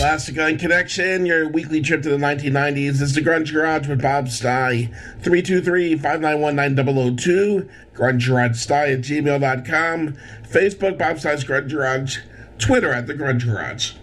Classic Line Connection, your weekly trip to the 1990s. This is the Grunge Garage with Bob Stye. 323-591-9002. GrungeGarageStye@gmail.com. Facebook, Bob Stye's Grunge Garage. Twitter @The Grunge Garage.